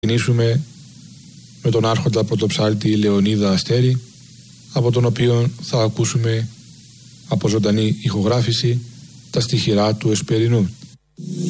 ξεκινήσουμε με τον άρχοντα πρωτοψάλτη Λεωνίδα Αστέρη, από τον οποίο θα ακούσουμε από ζωντανή ηχογράφηση τα στιχηρά του Εσπερινού.